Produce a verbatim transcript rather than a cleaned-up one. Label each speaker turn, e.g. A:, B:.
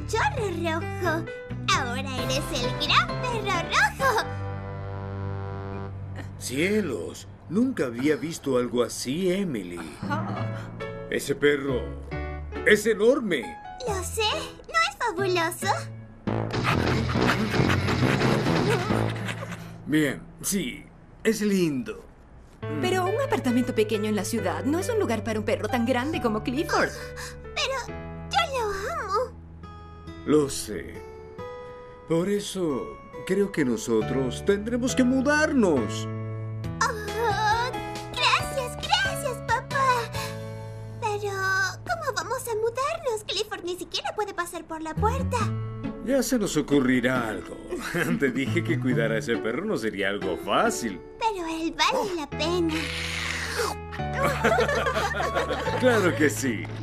A: cachorro rojo. Ahora eres el gran perro rojo.
B: ¡Cielos! Nunca había visto algo así, Emily. Ese perro es enorme.
A: Lo sé, ¿no es fabuloso?
B: Bien, sí, es lindo.
C: Pero un apartamento pequeño en la ciudad no es un lugar para un perro tan grande como Clifford.
A: Pero yo lo amo.
B: Lo sé. Por eso creo que nosotros tendremos que mudarnos.
A: Oh, gracias, gracias, papá. Pero, ¿cómo vamos a mudarnos? Clifford ni siquiera puede pasar por la puerta.
B: Ya se nos ocurrirá algo. Te dije que cuidar a ese perro no sería algo fácil.
A: Pero él vale la pena.
B: Claro que sí.